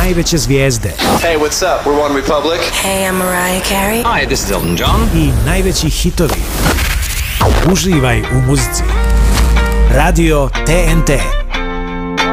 najveće zvijezde. Hey, what's up? We're One Republic. Hey, I'm Mariah Carey. Hi, this is Elton John. I najveći hitovi. Uživaj u muzici. Radio TNT.